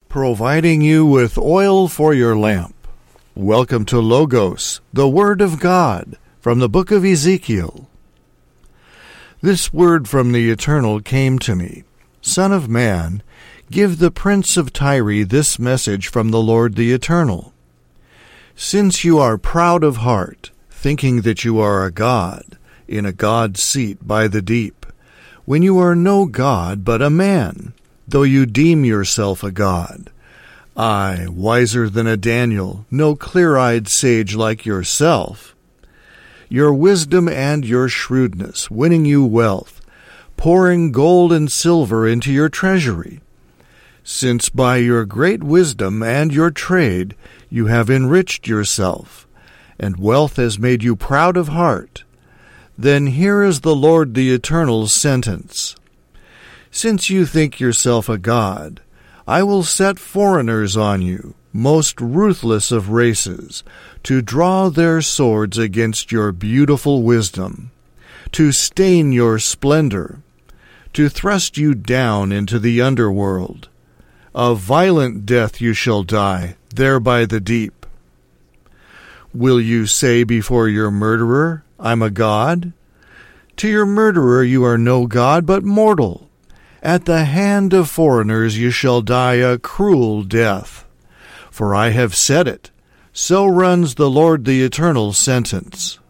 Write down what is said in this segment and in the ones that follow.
providing you with oil for your lamp. Welcome to Logos, the Word of God, from the book of Ezekiel. This word from the Eternal came to me. Son of man, give the prince of Tyre this message from the Lord the Eternal. Since you are proud of heart, thinking that you are a god, in a god's seat by the deep, when you are no god but a man, though you deem yourself a god. I, wiser than a Daniel, no clear-eyed sage like yourself. Your wisdom and your shrewdness, winning you wealth, pouring gold and silver into your treasury. Since by your great wisdom and your trade you have enriched yourself, and wealth has made you proud of heart, then here is the Lord the Eternal's sentence. Since you think yourself a god, I will set foreigners on you, most ruthless of races, to draw their swords against your beautiful wisdom, to stain your splendor, to thrust you down into the underworld. A violent death you shall die, there by the deep. Will you say before your murderer, I'm a god? To your murderer you are no god, but mortal. At the hand of foreigners you shall die a cruel death. For I have said it. So runs the Lord the Eternal's sentence.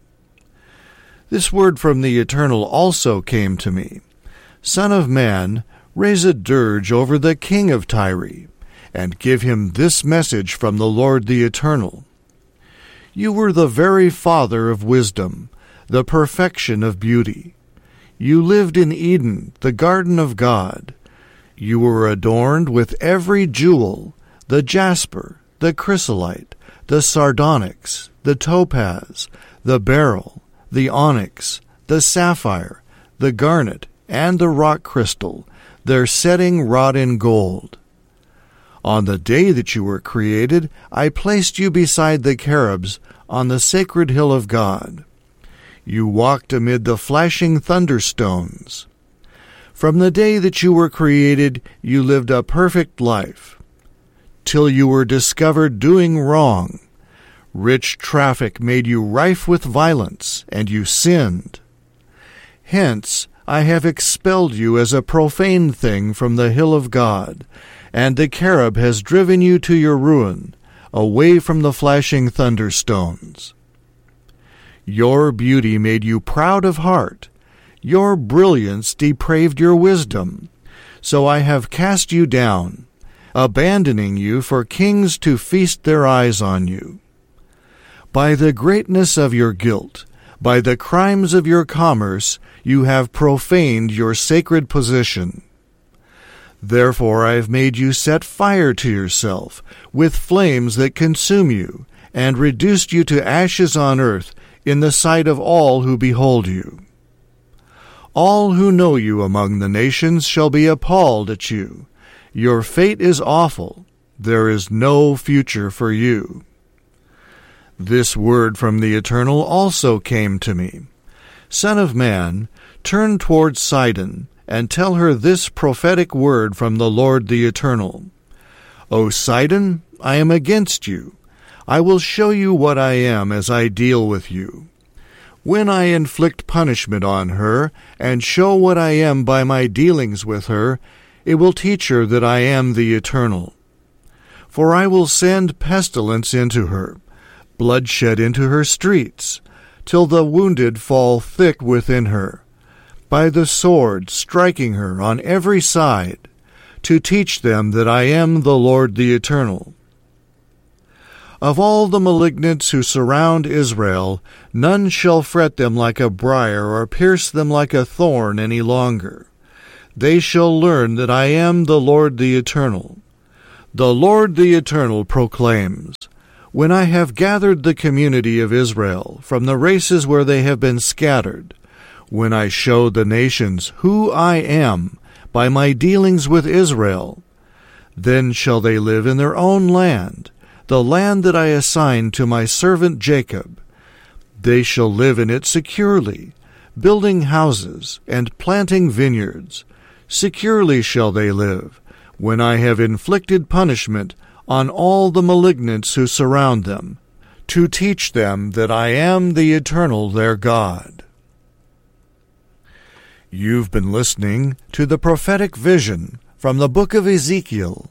This word from the Eternal also came to me. Son of man, raise a dirge over the king of Tyre, and give him this message from the Lord the Eternal. You were the very father of wisdom, the perfection of beauty. You lived in Eden, the garden of God. You were adorned with every jewel, the jasper, the chrysolite, the sardonyx, the topaz, the beryl, the onyx, the sapphire, the garnet, and the rock crystal, their setting wrought in gold. On the day that you were created, I placed you beside the cherubs on the sacred hill of God. You walked amid the flashing thunderstones. From the day that you were created, you lived a perfect life, till you were discovered doing wrong. Rich traffic made you rife with violence, and you sinned. Hence, I have expelled you as a profane thing from the hill of God, and the cherub has driven you to your ruin, away from the flashing thunderstones. Your beauty made you proud of heart. Your brilliance depraved your wisdom. So I have cast you down, abandoning you for kings to feast their eyes on you. By the greatness of your guilt, by the crimes of your commerce, you have profaned your sacred position. Therefore I have made you set fire to yourself, with flames that consume you, and reduced you to ashes on earth, in the sight of all who behold you. All who know you among the nations shall be appalled at you. Your fate is awful. There is no future for you. This word from the Eternal also came to me. Son of man, turn towards Sidon, and tell her this prophetic word from the Lord the Eternal. O Sidon, I am against you. I will show you what I am as I deal with you. When I inflict punishment on her, and show what I am by my dealings with her, it will teach her that I am the Eternal. For I will send pestilence into her, bloodshed into her streets, till the wounded fall thick within her, by the sword striking her on every side, to teach them that I am the Lord the Eternal. Of all the malignants who surround Israel, none shall fret them like a briar or pierce them like a thorn any longer. They shall learn that I am the Lord the Eternal. The Lord the Eternal proclaims, when I have gathered the community of Israel from the races where they have been scattered, when I show the nations who I am by my dealings with Israel, then shall they live in their own land, the land that I assigned to my servant Jacob. They shall live in it securely, building houses and planting vineyards. Securely shall they live, when I have inflicted punishment on all the malignants who surround them, to teach them that I am the Eternal their God. You've been listening to the prophetic vision from the book of Ezekiel.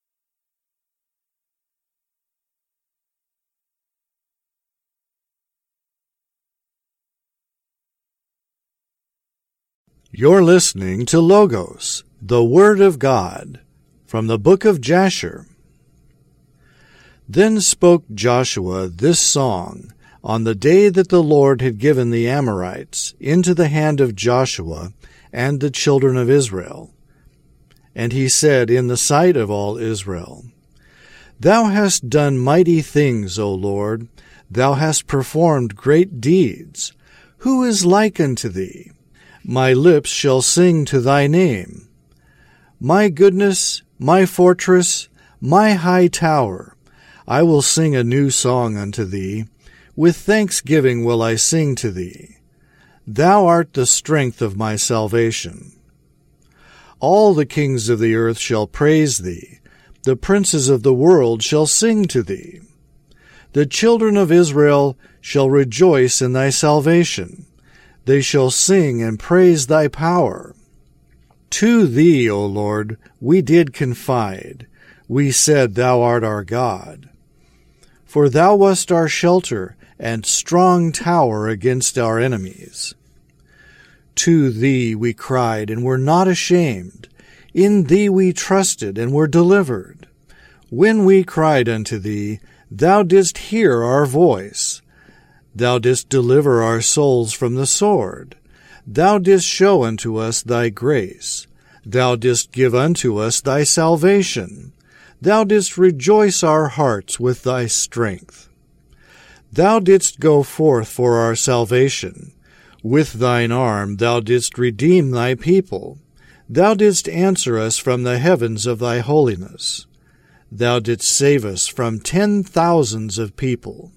You're listening to Logos, the Word of God, from the book of Jasher. Then spoke Joshua this song on the day that the Lord had given the Amorites into the hand of Joshua and the children of Israel. And he said in the sight of all Israel, Thou hast done mighty things, O Lord. Thou hast performed great deeds. Who is like unto thee? My lips shall sing to thy name. My goodness, my fortress, my high tower, I will sing a new song unto thee. With thanksgiving will I sing to thee. Thou art the strength of my salvation. All the kings of the earth shall praise thee. The princes of the world shall sing to thee. The children of Israel shall rejoice in thy salvation. They shall sing and praise thy power. To thee, O Lord, we did confide. We said, Thou art our God. For thou wast our shelter and strong tower against our enemies. To thee we cried and were not ashamed. In thee we trusted and were delivered. When we cried unto thee, thou didst hear our voice. Thou didst deliver our souls from the sword. Thou didst show unto us thy grace. Thou didst give unto us thy salvation. Thou didst rejoice our hearts with thy strength. Thou didst go forth for our salvation. With thine arm thou didst redeem thy people. Thou didst answer us from the heavens of thy holiness. Thou didst save us from 10,000s of people.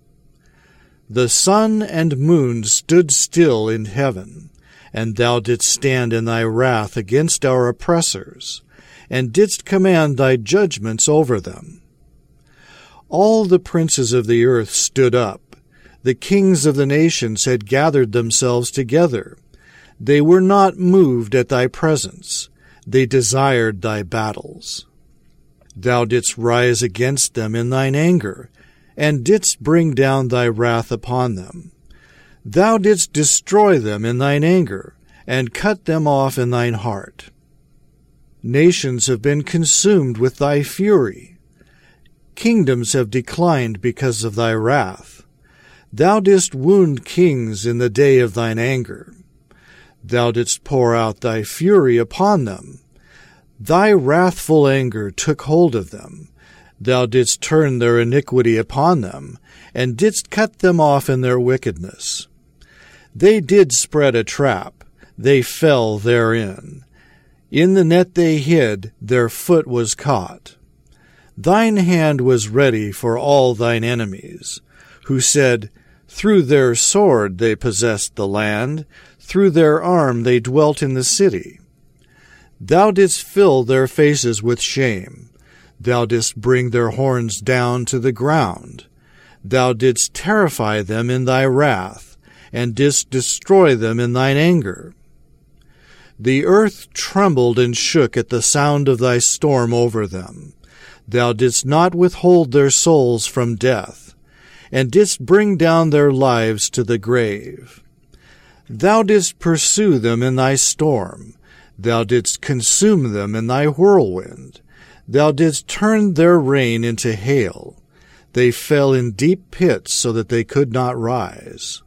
The sun and moon stood still in heaven, and thou didst stand in thy wrath against our oppressors, and didst command thy judgments over them. All the princes of the earth stood up. The kings of the nations had gathered themselves together. They were not moved at thy presence. They desired thy battles. Thou didst rise against them in thine anger, and didst bring down thy wrath upon them. Thou didst destroy them in thine anger, and cut them off in thine heart. Nations have been consumed with thy fury. Kingdoms have declined because of thy wrath. Thou didst wound kings in the day of thine anger. Thou didst pour out thy fury upon them. Thy wrathful anger took hold of them. Thou didst turn their iniquity upon them, and didst cut them off in their wickedness. They did spread a trap, they fell therein. In the net they hid, their foot was caught. Thine hand was ready for all thine enemies, who said, Through their sword they possessed the land, through their arm they dwelt in the city. Thou didst fill their faces with shame. Thou didst bring their horns down to the ground. Thou didst terrify them in thy wrath, and didst destroy them in thine anger. The earth trembled and shook at the sound of thy storm over them. Thou didst not withhold their souls from death, and didst bring down their lives to the grave. Thou didst pursue them in thy storm. Thou didst consume them in thy whirlwind. Thou didst turn their rain into hail. They fell in deep pits so that they could not rise.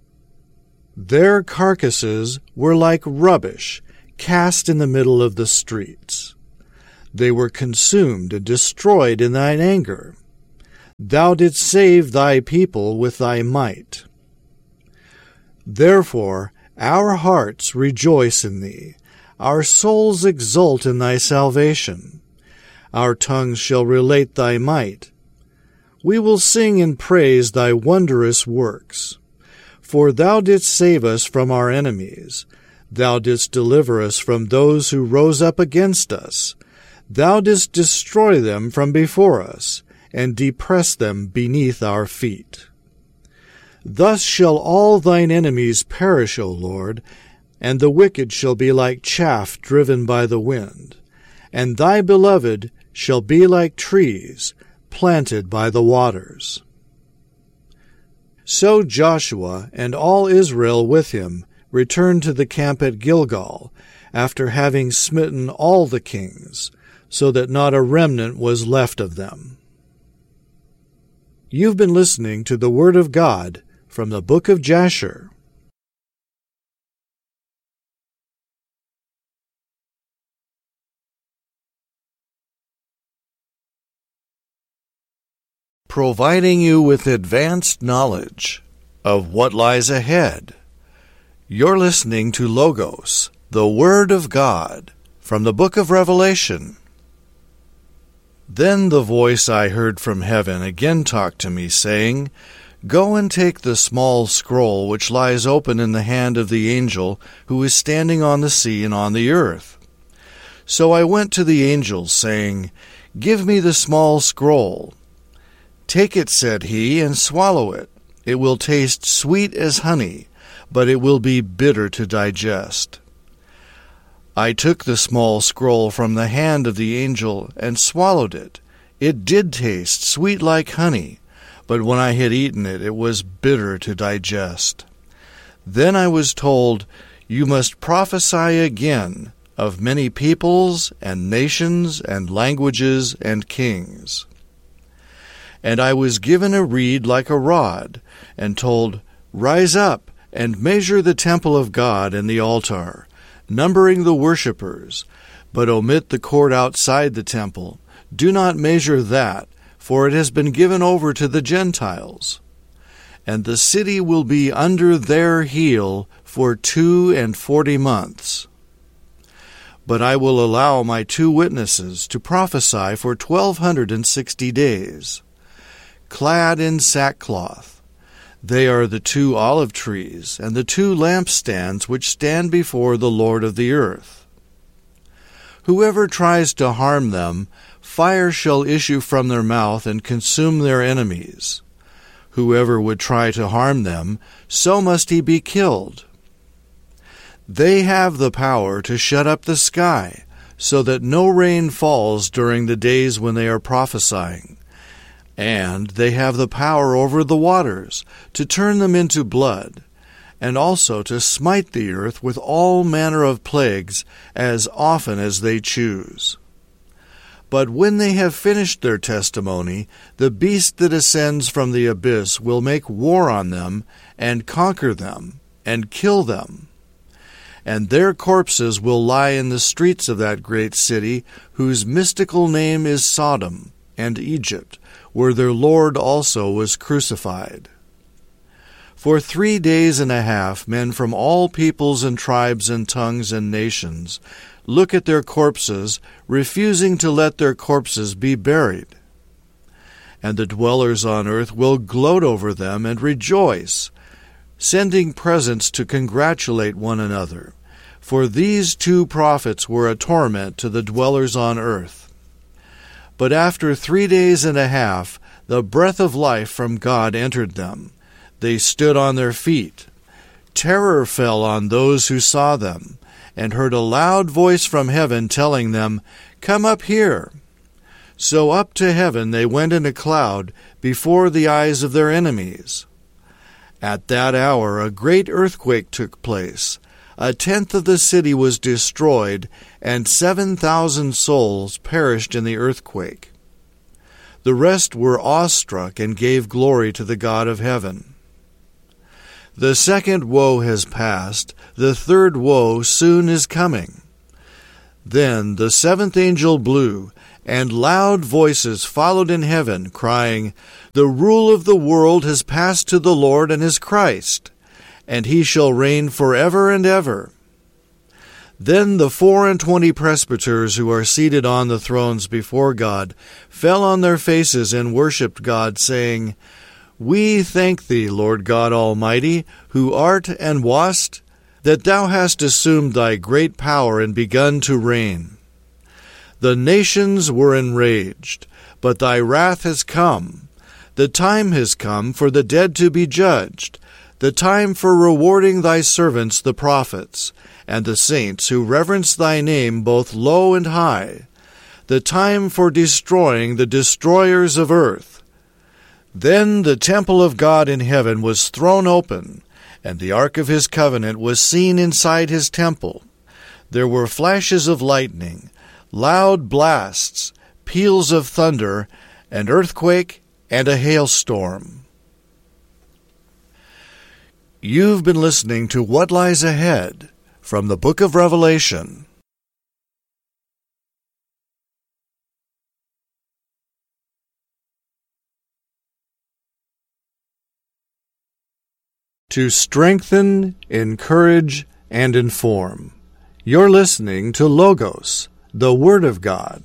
Their carcasses were like rubbish cast in the middle of the streets. They were consumed and destroyed in thine anger. Thou didst save thy people with thy might. Therefore our hearts rejoice in thee. Our souls exult in thy salvation. Our tongues shall relate thy might. We will sing and praise thy wondrous works. For thou didst save us from our enemies. Thou didst deliver us from those who rose up against us. Thou didst destroy them from before us, and depress them beneath our feet. Thus shall all thine enemies perish, O Lord, and the wicked shall be like chaff driven by the wind, and thy beloved shall be like trees planted by the waters. So Joshua and all Israel with him returned to the camp at Gilgal, after having smitten all the kings, so that not a remnant was left of them. You've been listening to the Word of God from the book of Jasher. Providing you with advanced knowledge of what lies ahead. You're listening to Logos, the Word of God, from the book of Revelation. Then the voice I heard from heaven again talked to me, saying, Go and take the small scroll which lies open in the hand of the angel who is standing on the sea and on the earth. So I went to the angel, saying, Give me the small scroll. Take it, said he, and swallow it. It will taste sweet as honey, but it will be bitter to digest. I took the small scroll from the hand of the angel and swallowed it. It did taste sweet like honey, but when I had eaten it, it was bitter to digest. Then I was told, You must prophesy again of many peoples and nations and languages and kings. And I was given a reed like a rod, and told, Rise up, and measure the temple of God and the altar, numbering the worshippers, but omit the court outside the temple. Do not measure that, for it has been given over to the Gentiles. And the city will be under their heel for 42 months. But I will allow my 2 witnesses to prophesy for 1260 days, clad in sackcloth. They are the 2 olive trees and the 2 lampstands which stand before the Lord of the earth. Whoever tries to harm them, fire shall issue from their mouth and consume their enemies. Whoever would try to harm them, so must he be killed. They have the power to shut up the sky, so that no rain falls during the days when they are prophesying. And they have the power over the waters, to turn them into blood, and also to smite the earth with all manner of plagues as often as they choose. But when they have finished their testimony, the beast that ascends from the abyss will make war on them, and conquer them, and kill them. And their corpses will lie in the streets of that great city, whose mystical name is Sodom and Egypt, where their Lord also was crucified. For 3 days and a half men from all peoples and tribes and tongues and nations look at their corpses, refusing to let their corpses be buried. And the dwellers on earth will gloat over them and rejoice, sending presents to congratulate one another. For these 2 prophets were a torment to the dwellers on earth. But after 3 days and a half, the breath of life from God entered them. They stood on their feet. Terror fell on those who saw them, and heard a loud voice from heaven telling them, Come up here. So up to heaven they went in a cloud before the eyes of their enemies. At that hour a great earthquake took place. 1/10 of the city was destroyed, and 7,000 souls perished in the earthquake. The rest were awestruck and gave glory to the God of heaven. The second woe has passed, the third woe soon is coming. Then the 7th angel blew, and loud voices followed in heaven, crying, The rule of the world has passed to the Lord and his Christ, and he shall reign forever and ever. Then the 24 presbyters who are seated on the thrones before God fell on their faces and worshipped God, saying, We thank thee, Lord God Almighty, who art and wast, that thou hast assumed thy great power and begun to reign. The nations were enraged, but thy wrath has come. The time has come for the dead to be judged, the time for rewarding thy servants the prophets, and the saints who reverence thy name both low and high, the time for destroying the destroyers of earth. Then the temple of God in heaven was thrown open, and the ark of his covenant was seen inside his temple. There were flashes of lightning, loud blasts, peals of thunder, an earthquake, and a hailstorm. You've been listening to What Lies Ahead from the Book of Revelation. To strengthen, encourage, and inform. You're listening to Logos, the Word of God.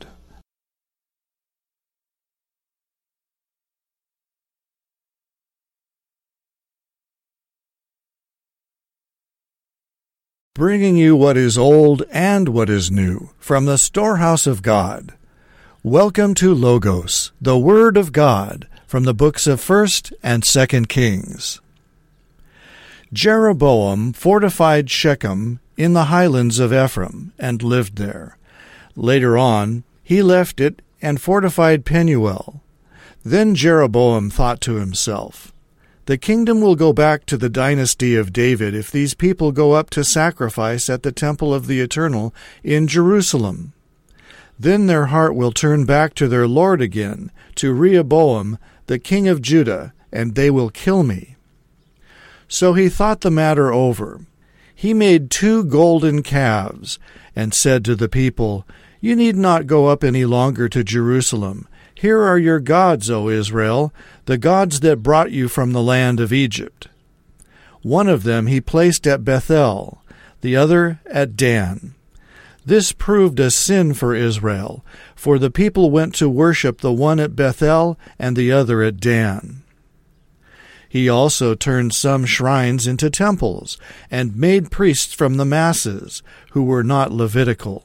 Bringing you what is old and what is new from the storehouse of God. Welcome to Logos, the Word of God, from the books of 1st and 2nd Kings. Jeroboam fortified Shechem in the highlands of Ephraim and lived there. Later on, he left it and fortified Penuel. Then Jeroboam thought to himself, "The kingdom will go back to the dynasty of David if these people go up to sacrifice at the temple of the Eternal in Jerusalem. Then their heart will turn back to their Lord again, to Rehoboam, the king of Judah, and they will kill me." So he thought the matter over. He made 2 golden calves and said to the people, "You need not go up any longer to Jerusalem. Here are your gods, O Israel, the gods that brought you from the land of Egypt." One of them he placed at Bethel, the other at Dan. This proved a sin for Israel, for the people went to worship the one at Bethel and the other at Dan. He also turned some shrines into temples, and made priests from the masses, who were not Levitical.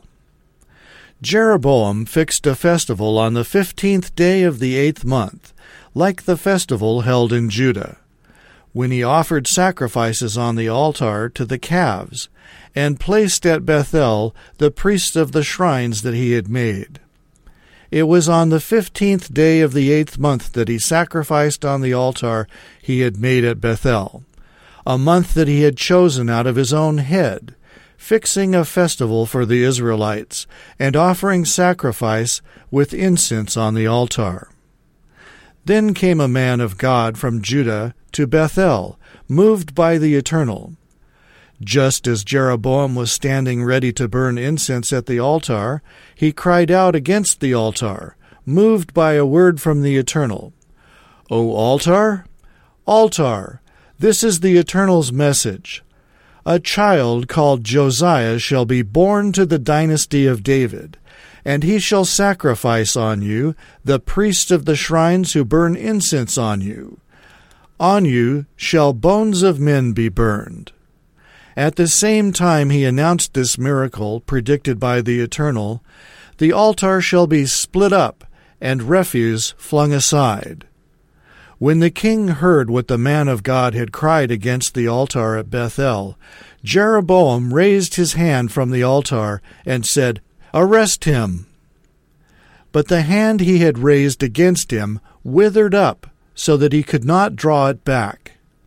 Jeroboam fixed a festival on the 15th day of the 8th month, like the festival held in Judah, when he offered sacrifices on the altar to the calves, and placed at Bethel the priests of the shrines that he had made. It was on the 15th day of the 8th month that he sacrificed on the altar he had made at Bethel, a month that he had chosen out of his own head, fixing a festival for the Israelites, and offering sacrifice with incense on the altar. Then came a man of God from Judah to Bethel, moved by the Eternal. Just as Jeroboam was standing ready to burn incense at the altar, he cried out against the altar, moved by a word from the Eternal. "O altar, altar, this is the Eternal's message. A child called Josiah shall be born to the dynasty of David, and he shall sacrifice on you the priests of the shrines who burn incense on you. On you shall bones of men be burned." At the same time he announced this miracle predicted by the Eternal, "The altar shall be split up, and refuse flung aside." When the king heard what the man of God had cried against the altar at Bethel, Jeroboam raised his hand from the altar and said, "Arrest him." But the hand he had raised against him withered up, so that he could not draw it back.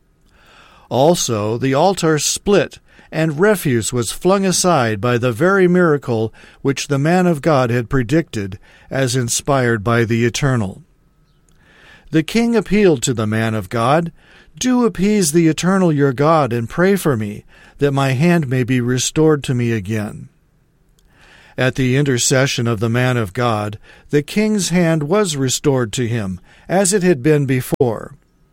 Also the altar split, and refuse was flung aside by the very miracle which the man of God had predicted, as inspired by the Eternal. The king appealed to the man of God, "Do appease the Eternal your God, and pray for me, that my hand may be restored to me again." At the intercession of the man of God, the king's hand was restored to him, as it had been before.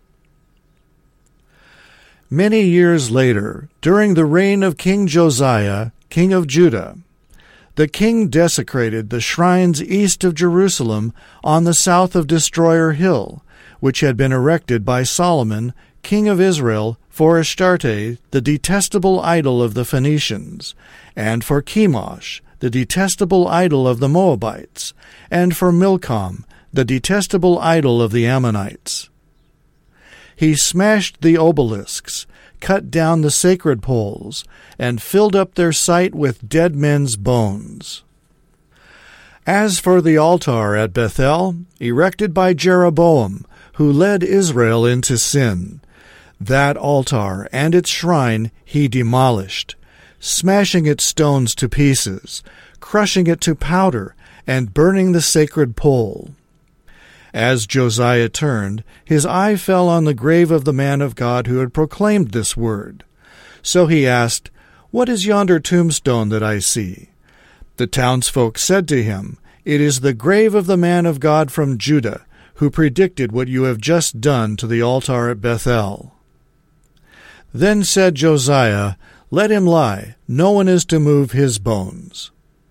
Many years later, during the reign of King Josiah, king of Judah, the king desecrated the shrines east of Jerusalem on the south of Destroyer Hill, which had been erected by Solomon, king of Israel, for Astarte, the detestable idol of the Phoenicians, and for Chemosh, the detestable idol of the Moabites, and for Milcom, the detestable idol of the Ammonites. He smashed the obelisks, cut down the sacred poles, and filled up their site with dead men's bones. As for the altar at Bethel, erected by Jeroboam, who led Israel into sin, that altar and its shrine he demolished, smashing its stones to pieces, crushing it to powder, and burning the sacred pole. As Josiah turned, his eye fell on the grave of the man of God who had proclaimed this word. So he asked, "What is yonder tombstone that I see?" The townsfolk said to him, "It is the grave of the man of God from Judah, who predicted what you have just done to the altar at Bethel." Then said Josiah, "Let him lie. No one is to move his bones."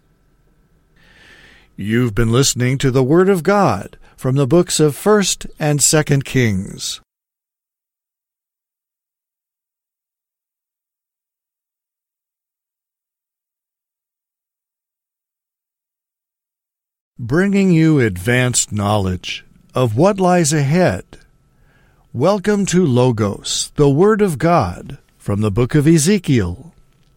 You've been listening to the Word of God from the books of 1st and 2nd Kings. Bringing you advanced knowledge of what lies ahead. Welcome to Logos, the Word of God, from the book of Ezekiel.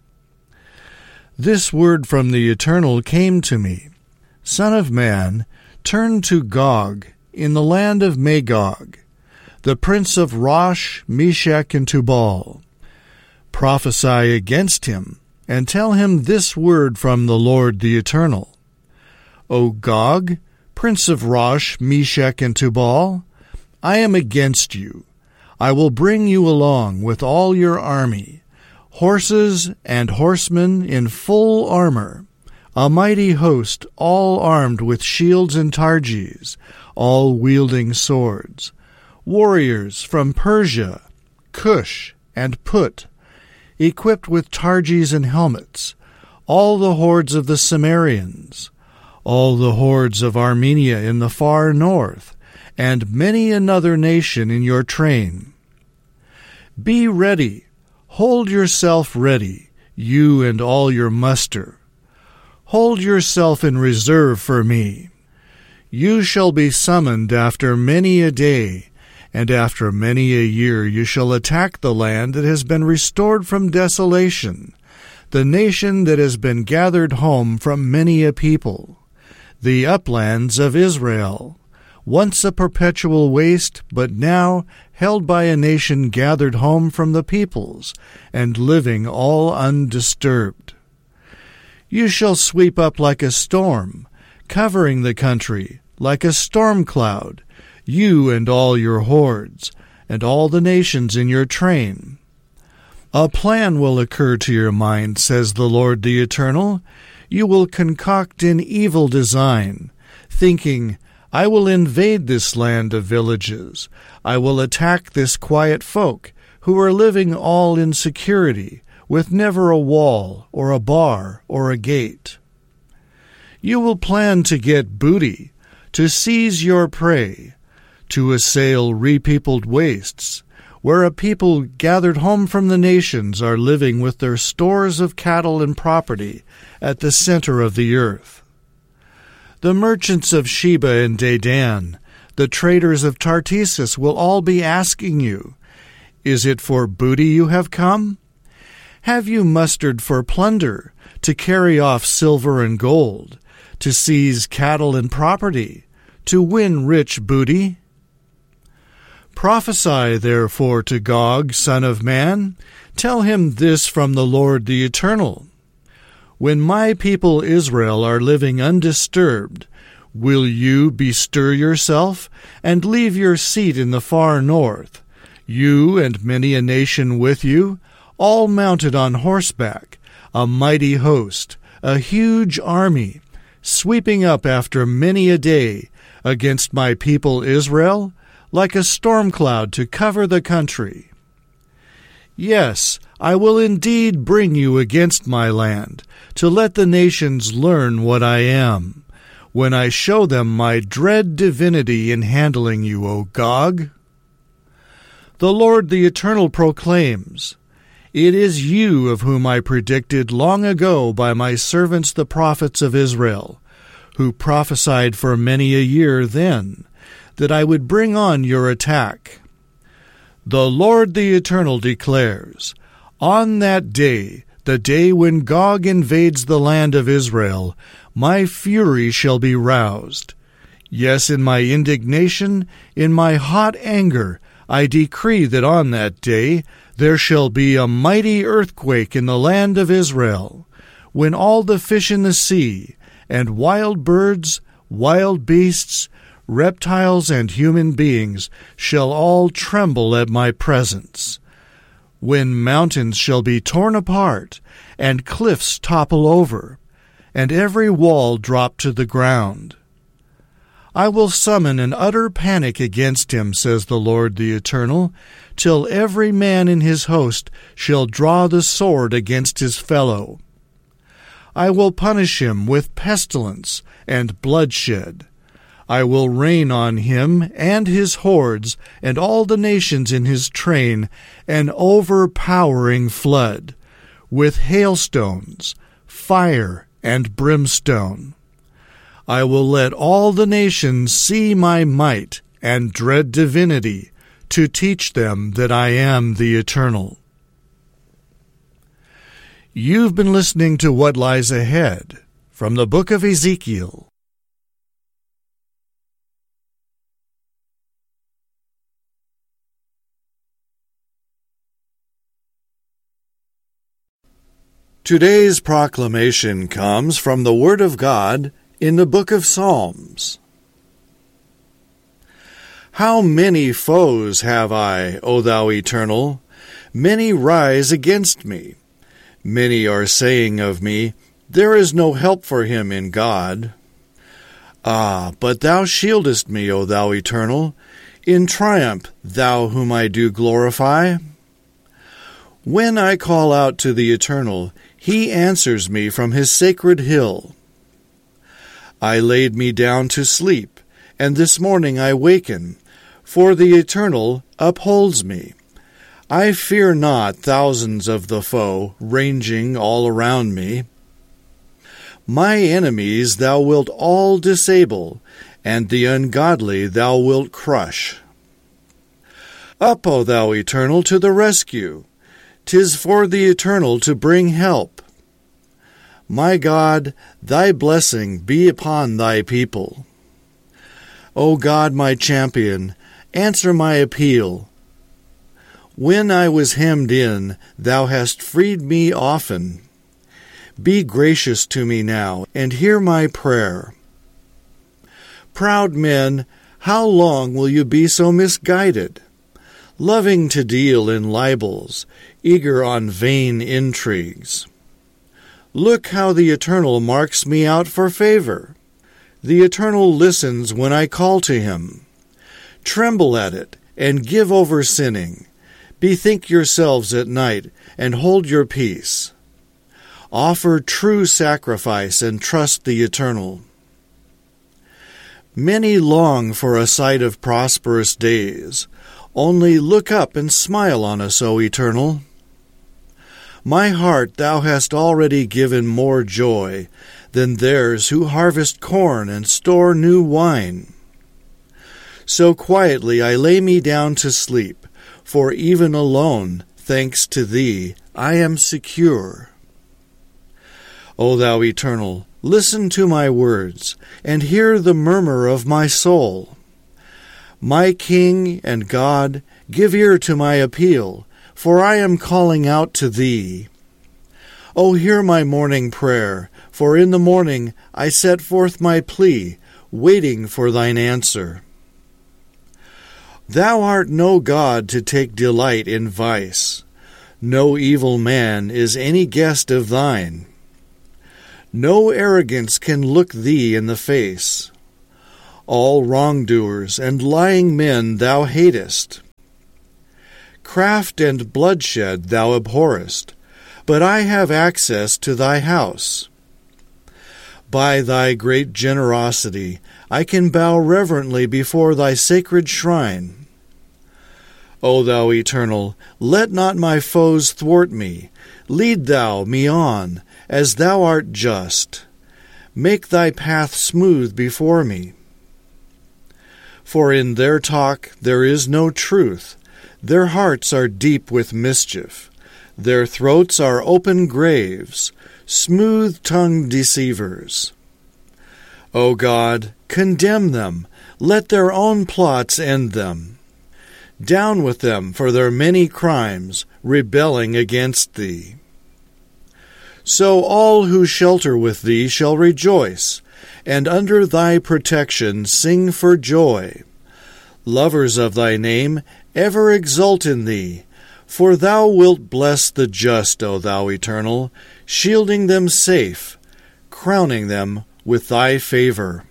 This word from the Eternal came to me. Son of man, turn to Gog in the land of Magog, the prince of Rosh, Meshech, and Tubal. Prophesy against him, and tell him this word from the Lord the Eternal. O Gog, prince of Rosh, Meshech, and Tubal, I am against you. I will bring you along with all your army, horses and horsemen in full armor, a mighty host, all armed with shields and targes, all wielding swords, warriors from Persia, Cush, and Put, equipped with targes and helmets, all the hordes of the Cimmerians, all the hordes of Armenia in the far north, and many another nation in your train. Be ready, hold yourself ready, you and all your muster. Hold yourself in reserve for me. You shall be summoned after many a day, and after many a year you shall attack the land that has been restored from desolation, the nation that has been gathered home from many a people, the uplands of Israel, once a perpetual waste, but now held by a nation gathered home from the peoples, and living all undisturbed. You shall sweep up like a storm, covering the country like a storm cloud, you and all your hordes, and all the nations in your train. A plan will occur to your mind, says the Lord the Eternal. You will concoct an evil design, thinking, I will invade this land of villages. I will attack this quiet folk who are living all in security, with never a wall or a bar or a gate. You will plan to get booty, to seize your prey, to assail repeopled wastes, where a people gathered home from the nations are living with their stores of cattle and property at the center of the earth. The merchants of Sheba and Dedan, the traders of Tartessus will all be asking you, Is it for booty you have come? Have you mustered for plunder, to carry off silver and gold, to seize cattle and property, to win rich booty? Prophesy, therefore, to Gog, son of man. Tell him this from the Lord the Eternal. When my people Israel are living undisturbed, will you bestir yourself and leave your seat in the far north, you and many a nation with you, all mounted on horseback, a mighty host, a huge army, sweeping up after many a day against my people Israel, like a storm cloud to cover the country? Yes, I will indeed bring you against my land, to let the nations learn what I am, when I show them my dread divinity in handling you, O Gog. The Lord the Eternal proclaims, It is you of whom I predicted long ago by my servants the prophets of Israel, who prophesied for many a year then, that I would bring on your attack. The Lord the Eternal declares, on that day, the day when Gog invades the land of Israel, my fury shall be roused. Yes, in my indignation, in my hot anger, I decree that on that day there shall be a mighty earthquake in the land of Israel, when all the fish in the sea, and wild birds, wild beasts, reptiles, and human beings shall all tremble at my presence, when mountains shall be torn apart, and cliffs topple over, and every wall drop to the ground. I will summon an utter panic against him, says the Lord the Eternal, till every man in his host shall draw the sword against his fellow. I will punish him with pestilence and bloodshed. I will rain on him and his hordes and all the nations in his train an overpowering flood, with hailstones, fire, and brimstone. I will let all the nations see my might and dread divinity, to teach them that I am the Eternal. You've been listening to What Lies Ahead from the book of Ezekiel. Today's proclamation comes from the Word of God in the book of Psalms. How many foes have I, O thou Eternal? Many rise against me. Many are saying of me, there is no help for him in God. Ah, but thou shieldest me, O thou Eternal, in triumph, thou whom I do glorify. When I call out to the Eternal, he answers me from his sacred hill. I laid me down to sleep, and this morning I waken, for the Eternal upholds me. I fear not thousands of the foe ranging all around me. My enemies thou wilt all disable, and the ungodly thou wilt crush. Up, O thou Eternal, to the rescue! 'Tis for the Eternal to bring help. My God, thy blessing be upon thy people. O God, my champion, answer my appeal. When I was hemmed in, thou hast freed me often. Be gracious to me now, and hear my prayer. Proud men, how long will you be so misguided? Loving to deal in libels, eager on vain intrigues. Look how the Eternal marks me out for favor. The Eternal listens when I call to him. Tremble at it, and give over sinning. Bethink yourselves at night, and hold your peace. Offer true sacrifice, and trust the Eternal. Many long for a sight of prosperous days. Only look up and smile on us, O Eternal. My heart thou hast already given more joy than theirs who harvest corn and store new wine. So quietly I lay me down to sleep, for even alone, thanks to thee, I am secure. O thou Eternal, listen to my words, and hear the murmur of my soul. My King and God, give ear to my appeal, for I am calling out to thee. O hear my morning prayer, for in the morning I set forth my plea, waiting for thine answer. Thou art no God to take delight in vice. No evil man is any guest of thine. No arrogance can look thee in the face. All wrongdoers and lying men thou hatest. Craft and bloodshed thou abhorrest, but I have access to thy house. By thy great generosity I can bow reverently before thy sacred shrine. O thou Eternal, let not my foes thwart me. Lead thou me on, as thou art just. Make thy path smooth before me. For in their talk there is no truth. Their hearts are deep with mischief. Their throats are open graves, smooth-tongued deceivers. O God, condemn them. Let their own plots end them. Down with them for their many crimes, rebelling against thee. So all who shelter with thee shall rejoice, and under thy protection sing for joy. Lovers of thy name, ever exult in thee, for thou wilt bless the just, O thou Eternal, shielding them safe, crowning them with thy favor.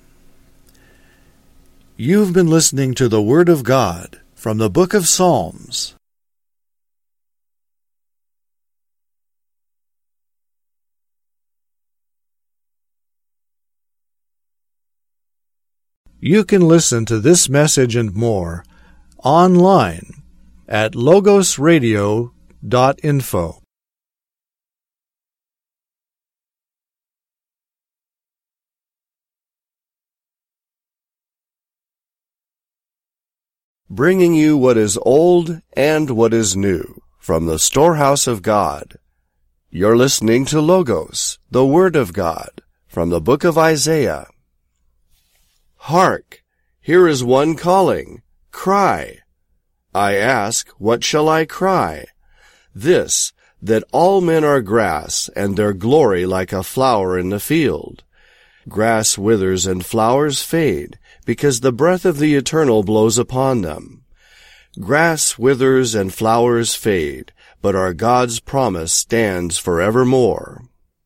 You've been listening to the Word of God from the Book of Psalms. You can listen to this message and more online at logosradio.info. Bringing you what is old and what is new from the storehouse of God. You're listening to Logos, the Word of God, from the book of Isaiah. Hark! Here is one calling. Cry! I ask, what shall I cry? This, that all men are grass, and their glory like a flower in the field. Grass withers and flowers fade, because the breath of the Eternal blows upon them. Grass withers and flowers fade, but our God's promise stands forevermore.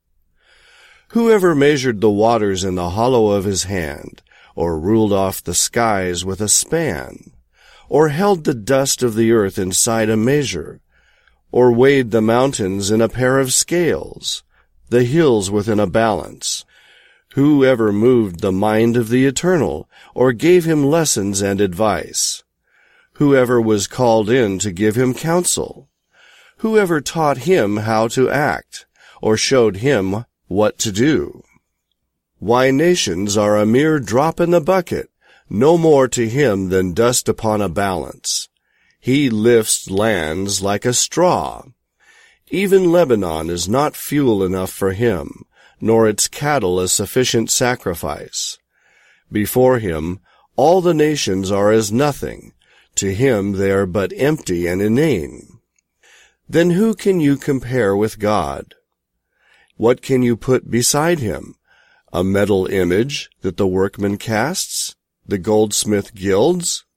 Whoever measured the waters in the hollow of his hand, or ruled off the skies with a span, or held the dust of the earth inside a measure, or weighed the mountains in a pair of scales, the hills within a balance, who ever moved the mind of the Eternal, or gave him lessons and advice? Whoever was called in to give him counsel? Whoever taught him how to act, or showed him what to do? Why, nations are a mere drop in the bucket, no more to him than dust upon a balance. He lifts lands like a straw. Even Lebanon is not fuel enough for him, nor its cattle a sufficient sacrifice. Before him, all the nations are as nothing. To him they are but empty and inane. Then who can you compare with God? What can you put beside him? A metal image that the workman casts? The goldsmith gilds?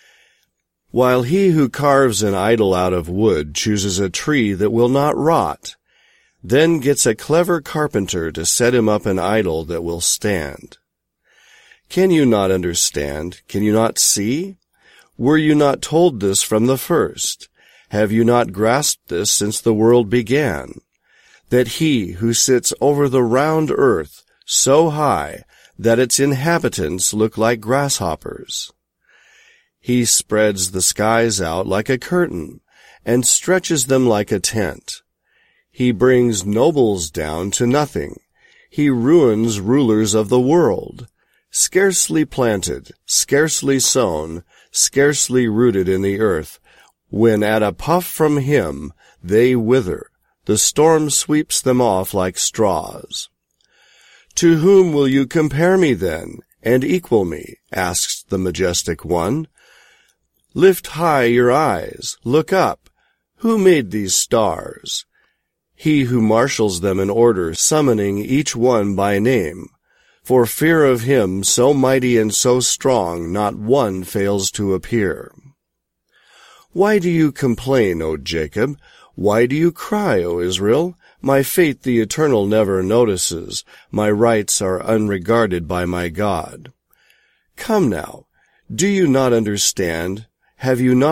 While he who carves an idol out of wood chooses a tree that will not rot, then gets a clever carpenter to set him up an idol that will stand. Can you not understand? Can you not see? Were you not told this from the first? Have you not grasped this since the world began? That he who sits over the round earth so high that its inhabitants look like grasshoppers. He spreads the skies out like a curtain and stretches them like a tent. He brings nobles down to nothing. He ruins rulers of the world. Scarcely planted, scarcely sown, scarcely rooted in the earth, when at a puff from him they wither. The storm sweeps them off like straws. To whom will you compare me then, and equal me? Asks the majestic one. Lift high your eyes, look up. Who made these stars? He who marshals them in order, summoning each one by name. For fear of him, so mighty and so strong, not one fails to appear. Why do you complain, O Jacob? Why do you cry, O Israel? My fate the Eternal never notices. My rights are unregarded by my God. Come now, do you not understand? Have you not